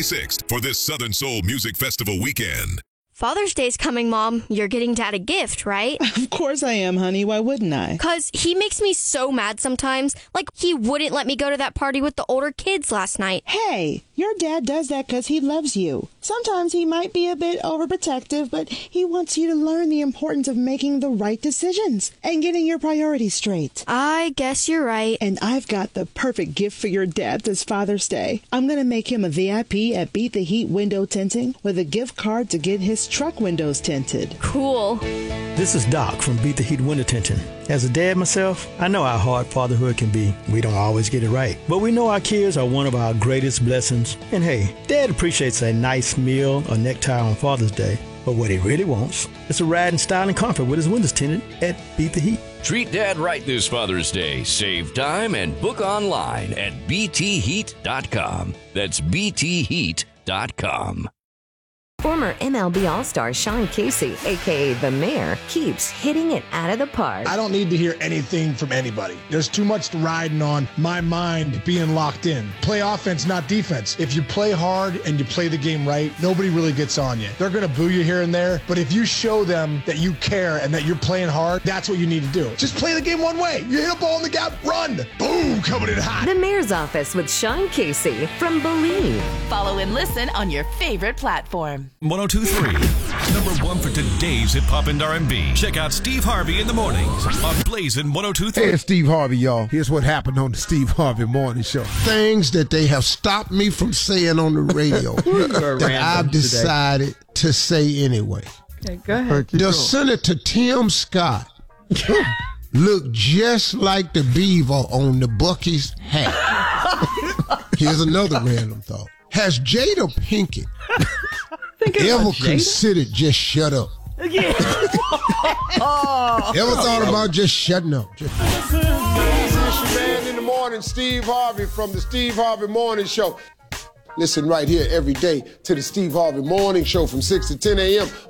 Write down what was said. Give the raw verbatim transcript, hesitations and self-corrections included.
twenty-sixth for this Southern Soul Music Festival weekend. Father's Day's coming, Mom. You're getting Dad a gift, right? Of course I am, honey. Why wouldn't I? Because he makes me so mad sometimes. Like, he wouldn't let me go to that party with the older kids last night. Hey, your dad does that because he loves you. Sometimes he might be a bit overprotective, but he wants you to learn the importance of making the right decisions and getting your priorities straight. I guess you're right. And I've got the perfect gift for your dad this Father's Day. I'm going to make him a V I P at Beat the Heat Window Tinting with a gift card to get his truck windows tinted. Cool. This is Doc from Beat the Heat Window Tinting. As a dad myself, I know how hard fatherhood can be. We don't always get it right. But we know our kids are one of our greatest blessings. And hey, Dad appreciates a nice meal or necktie on Father's Day. But what he really wants is a ride in style and comfort with his windows tinted at Beat the Heat. Treat Dad right this Father's Day. Save time and book online at b t heat dot com. That's b t heat dot com. Former M L B All-Star Sean Casey, a k a. The Mayor, keeps hitting it out of the park. I don't need to hear anything from anybody. There's too much riding on my mind being locked in. Play offense, not defense. If you play hard and you play the game right, nobody really gets on you. They're going to boo you here and there, but if you show them that you care and that you're playing hard, that's what you need to do. Just play the game one way. You hit a ball in the gap, run. Boom, coming in hot. The Mayor's Office with Sean Casey from Believe. Follow and listen on your favorite platform. one oh two point three, number one for today's hip hop and R and B. Check out Steve Harvey in the mornings on Blazing one oh two point three. Hey, it's Steve Harvey, y'all. Here's what happened on the Steve Harvey Morning Show. Things that they have stopped me from saying on the radio that I've decided today. to say anyway. Okay, go ahead. Does Senator Tim Scott look just like the beaver on the Buc-ee's hat? Here's another random thought. Has Jada Pinkett ever considered just shut up? Yeah. oh, Ever thought about just shutting up? Just... This man in the morning, Steve Harvey from the Steve Harvey Morning Show. Listen right here every day to the Steve Harvey Morning Show from six to ten a.m.